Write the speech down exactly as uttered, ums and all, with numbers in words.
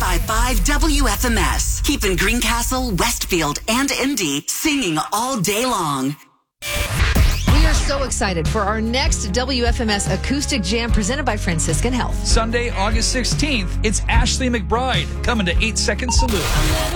five five W F M S. Keeping Greencastle, Westfield, and Indy singing all day long. We are so excited for our next W F M S Acoustic Jam presented by Franciscan Health. Sunday, August sixteenth, it's Ashley McBride coming to eight second Salute.